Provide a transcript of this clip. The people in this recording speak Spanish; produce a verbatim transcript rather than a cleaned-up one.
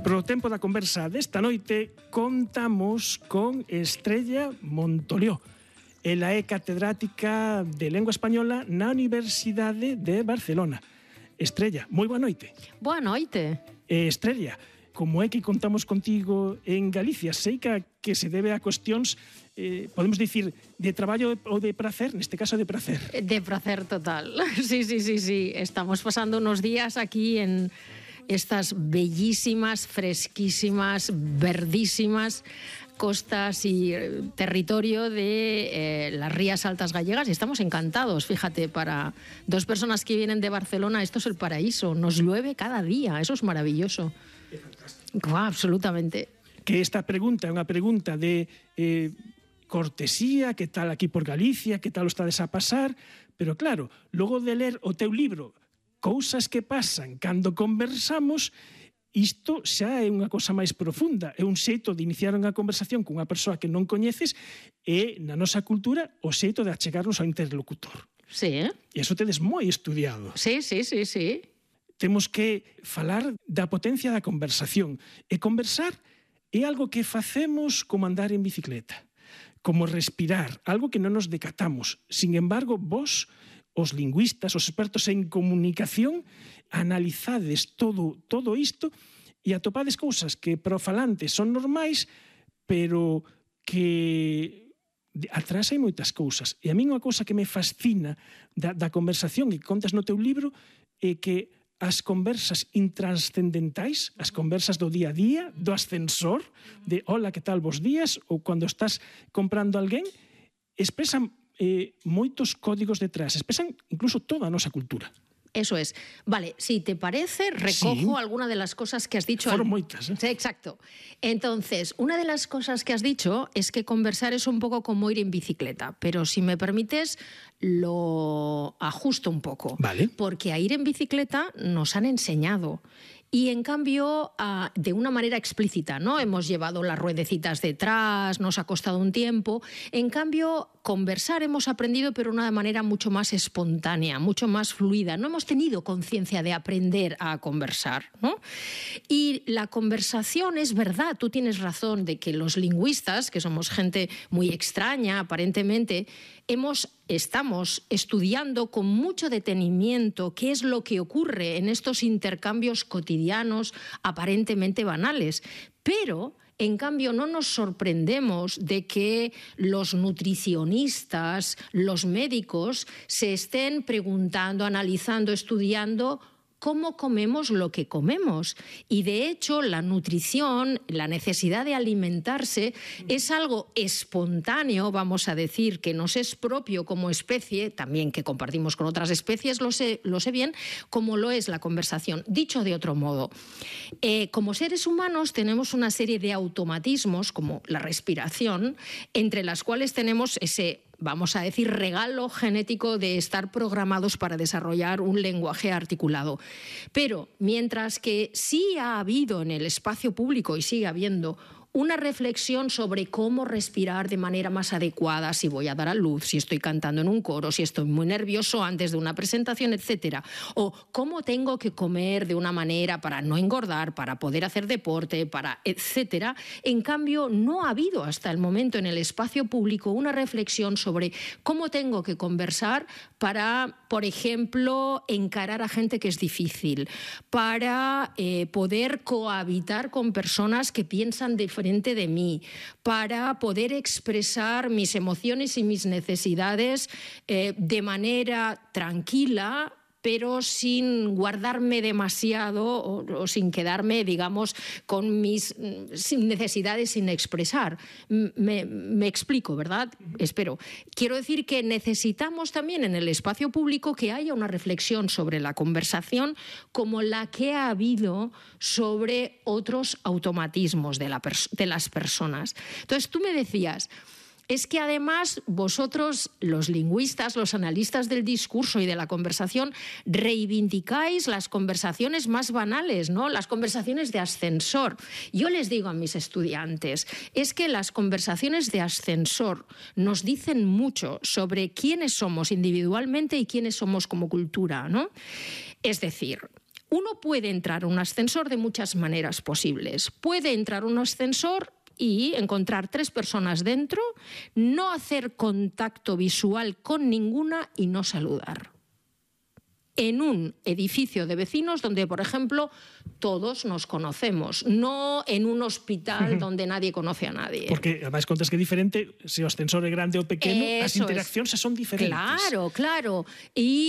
Pro tempo da conversa desta noite contamos con Estrella Montolió. Ela é catedrática de Lengua Española na Universidade de Barcelona. Estrella, moi boa noite. Boa noite. Eh, Estrella, como é que contamos contigo en Galicia? Sei que, que se debe a cuestións, eh, podemos dicir, de traballo ou de prazer, neste caso de prazer. De prazer total. Sí, sí, sí, sí. Estamos pasando unos días aquí en estas bellísimas, fresquísimas, verdísimas costas y territorio de eh, las Rías Altas Gallegas, y estamos encantados. Fíjate, para dos personas que vienen de Barcelona, esto es el paraíso. Nos llueve cada día, eso es maravilloso. É fantástico. Wow, absolutamente. Que esta pregunta é unha pregunta de eh, cortesía, que tal aquí por Galicia, que tal o estades a pasar, pero claro, logo de ler o teu libro Cousas que pasan cando conversamos, isto xa é unha cosa máis profunda, é un xeito de iniciar unha conversación con unha persoa que non coñeces e, na nosa cultura, o xeito de achegarnos ao interlocutor. Sí, eh? E iso tedes moi estudiado. Sí, sí, sí, sí. Temos que falar da potencia da conversación. E conversar é algo que facemos como andar en bicicleta, como respirar, algo que non nos decatamos. Sin embargo, vos, os lingüistas, os expertos en comunicación, analizades todo, todo isto e atopades cousas que para o falante son normais, pero que atrás hai moitas cousas. E a mí unha cousa que me fascina da, da conversación e que contas no teu libro é que as conversas intranscendentais, as conversas do día a día, do ascensor, de hola, que tal, bos días, ou cando estás comprando alguén, expresan eh, moitos códigos detrás, expresan incluso toda a nosa cultura. Eso es. Vale, si te parece, recojo Sí. alguna de las cosas que has dicho. Fueron moitas, ¿eh? Sí, exacto. Entonces, una de las cosas que has dicho es que conversar es un poco como ir en bicicleta, pero si me permites, lo ajusto un poco. Vale. Porque a ir en bicicleta nos han enseñado. Y en cambio, uh, de una manera explícita, ¿no? Hemos llevado las ruedecitas detrás, nos ha costado un tiempo. En cambio, conversar hemos aprendido, pero de una manera mucho más espontánea, mucho más fluida. No hemos tenido conciencia de aprender a conversar, ¿no? Y la conversación, es verdad, tú tienes razón de que los lingüistas, que somos gente muy extraña aparentemente, hemos, estamos estudiando con mucho detenimiento qué es lo que ocurre en estos intercambios cotidianos aparentemente banales. Pero, en cambio, no nos sorprendemos de que los nutricionistas, los médicos, se estén preguntando, analizando, estudiando cómo comemos lo que comemos. Y de hecho, la nutrición, la necesidad de alimentarse, es algo espontáneo, vamos a decir, que nos es propio como especie, también que compartimos con otras especies, lo sé, lo sé bien, como lo es la conversación. Dicho de otro modo, eh, como seres humanos tenemos una serie de automatismos, como la respiración, entre las cuales tenemos ese, vamos a decir, regalo genético de estar programados para desarrollar un lenguaje articulado. Pero mientras que sí ha habido en el espacio público y sigue habiendo una reflexión sobre cómo respirar de manera más adecuada, si voy a dar a luz, si estoy cantando en un coro, si estoy muy nervioso antes de una presentación, etcétera, o cómo tengo que comer de una manera para no engordar, para poder hacer deporte, para etcétera. En cambio, no ha habido hasta el momento en el espacio público una reflexión sobre cómo tengo que conversar para, por ejemplo, encarar a gente que es difícil, para eh, poder cohabitar con personas que piensan diferente de mí, para poder expresar mis emociones y mis necesidades eh, de manera tranquila, pero sin guardarme demasiado o, o sin quedarme, digamos, con mis sin necesidades sin expresar. Me, me explico, ¿verdad? Espero. Quiero decir que necesitamos también en el espacio público que haya una reflexión sobre la conversación como la que ha habido sobre otros automatismos de, la de las personas. Entonces, tú me decías, es que además vosotros, los lingüistas, los analistas del discurso y de la conversación, reivindicáis las conversaciones más banales, ¿no? Las conversaciones de ascensor. Yo les digo a mis estudiantes, es que las conversaciones de ascensor nos dicen mucho sobre quiénes somos individualmente y quiénes somos como cultura, ¿no? Es decir, Uno puede entrar a un ascensor de muchas maneras posibles. Puede entrar a un ascensor y encontrar tres personas dentro, no hacer contacto visual con ninguna y no saludar. En un edificio de vecinos donde, por ejemplo, todos nos conocemos, no en un hospital donde nadie conoce a nadie. Porque, además, contas que é diferente, se o ascensor é grande ou pequeno, as interaccións son diferentes. Claro, claro. E